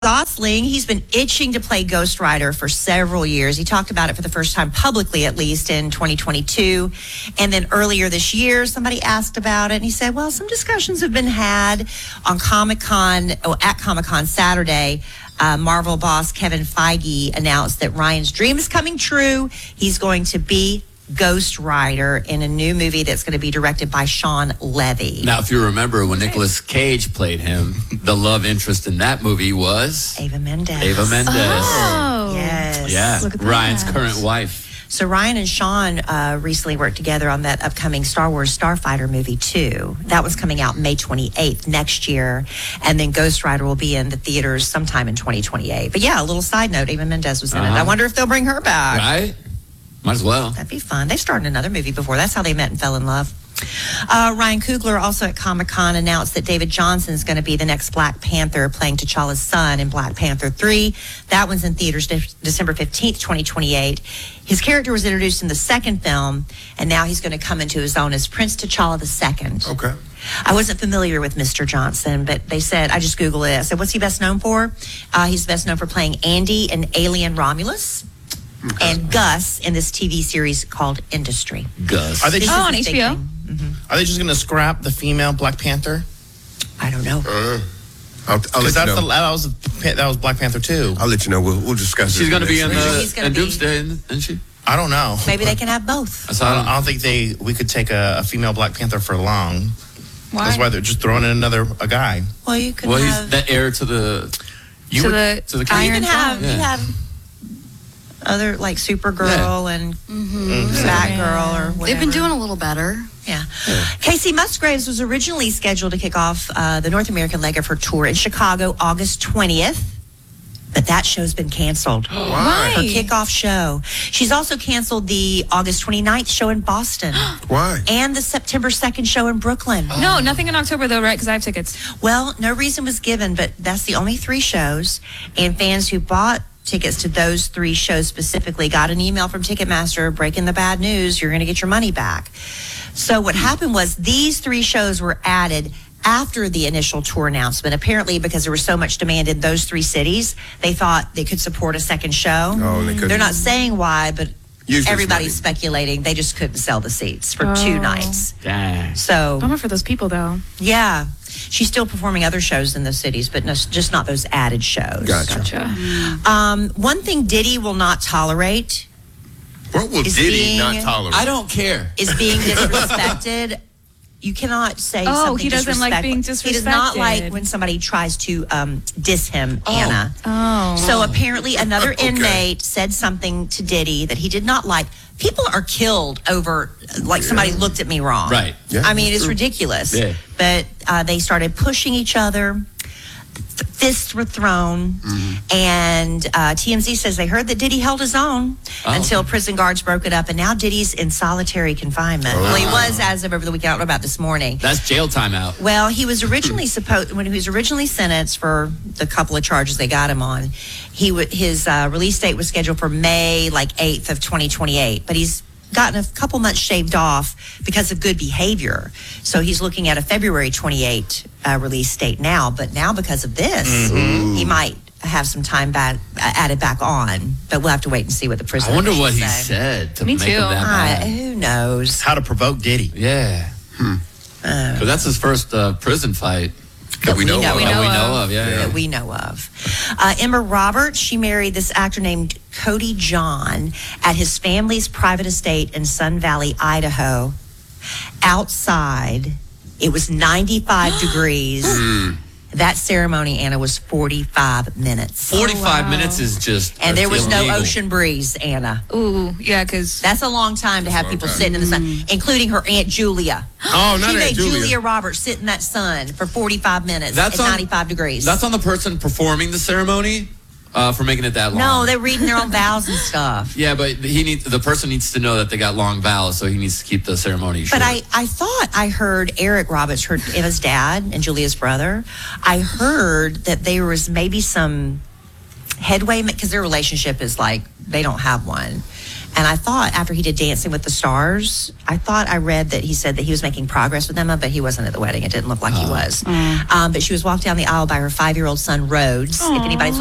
Gosling, he's been itching to play Ghost Rider for several years. He talked about it for the first time publicly, at least in 2022. And then earlier this year, somebody asked about it, and he said, well, some discussions have been had on at Comic-Con Saturday. Marvel boss Kevin Feige announced that Ryan's dream is coming true. He's going to be Ghost Rider in a new movie that's going to be directed by Sean Levy. Now, if you remember when Nicolas Cage played him, the love interest in that movie was Eva Mendes. Oh, yes. Yeah, Look at Ryan's that. current wife. So Ryan and Sean recently worked together on that upcoming Star Wars Starfighter movie too. That one's coming out May 28th next year. And then Ghost Rider will be in the theaters sometime in 2028. But yeah, a little side note, Eva Mendes was in it. I wonder if they'll bring her back. Right? Might as well. That'd be fun. They starred in another movie before. That's how they met and fell in love. Ryan Coogler also at Comic-Con announced that David Johnson's going to be the next Black Panther, playing T'Challa's son in Black Panther 3. That one's in theaters December 15th, 2028. His character was introduced in the second film, and now he's going to come into his own as Prince T'Challa II. Okay. I wasn't familiar with Mr. Johnson, but they said, I just Googled it. I said, what's he best known for? He's best known for playing Andy in Alien Romulus. And Gus in this TV series called Industry. Gus. on HBO. Are they just going to scrap the female Black Panther? I don't know. Because I'll let you know. that was Black Panther 2. I'll let you know. We'll discuss. She's going to be in He's gonna in be- Doomsday, isn't she? I don't know. Maybe they can have both. I don't think we could take a female Black Panther for long. Why? That's why they're just throwing in a guy. Well, you could Well, he's have. the heir to the To the You Iron can have. Throne. You have other like Supergirl and Batgirl or whatever. They've been doing a little better. Yeah. Casey Musgraves was originally scheduled to kick off the North American leg of her tour in Chicago August 20th. But that show's been canceled. Why? Her kickoff show. She's also canceled the August 29th show in Boston. Why? And the September 2nd show in Brooklyn. No, nothing in October though, right? Because I have tickets. Well, no reason was given, but that's the only 3 shows. And fans who bought tickets to those 3 shows specifically got an email from Ticketmaster breaking the bad news. You're going to get your money back. So what happened was these 3 shows were added after the initial tour announcement. Apparently, because there was so much demand in those 3 cities, they thought they could support a second show. Oh, they couldn't. They're not saying why, but Use this everybody's money. speculating they just couldn't sell the seats for 2 nights. Dang. So, Bummer for those people though. yeah. She's still performing other shows in those cities, but no, just not those added shows. Gotcha. One thing Diddy will not tolerate What will Is Diddy being- not tolerate? I don't care. is being disrespected. You cannot say Oh, something he doesn't like being He does not disrespected. like when somebody tries to diss him, Anna. Oh. So apparently another Okay. inmate said something to Diddy that he did not like. People are killed over, like somebody looked at me wrong. Right. Yeah, I mean, it's true. ridiculous. Yeah. But they started pushing each other. Fists were thrown. And TMZ says they heard that Diddy held his own until prison guards broke it up. And now Diddy's in solitary confinement. Well, he was as of over the weekend. I don't know about this morning. That's jail time out. Well, he was originally when he was originally sentenced for the couple of charges they got him on, his release date was scheduled for May 8th of 2028, but he's gotten a couple months shaved off because of good behavior. So he's looking at a February 28 release date now, but now because of this, he might have some time added back on, but we'll have to wait and see what the prison I wonder what he officials say. said to Me make too. him that mad. Who knows? How to provoke Diddy. Yeah. But that's his first prison fight That we know of. that we know of. Yeah. That we know of. Emma Roberts, she married this actor named Cody John at his family's private estate in Sun Valley, Idaho. Outside, it was 95 degrees. That ceremony, Anna, was 45 minutes. 45 minutes is just. And there was no illegal. ocean breeze, Anna. Ooh, yeah, because That's a long time to have people sitting in the sun, including her Aunt Julia. Oh, not She made Aunt Julia. Roberts sit in that sun for 45 minutes That's at on- 95 degrees. That's on the person performing the ceremony for making it that long. No, they're reading their own vows and stuff. Yeah, but the person needs to know that they got long vows, so he needs to keep the ceremony short. But I thought I heard Eric Roberts, heard Emma's dad and Julia's brother. I heard that there was maybe some headway because their relationship is like they don't have one. And I thought after he did Dancing with the Stars, I thought I read that he said that he was making progress with Emma, but he wasn't at the wedding. It didn't look like he was. But she was walked down the aisle by her 5-year-old son, Rhodes. If anybody's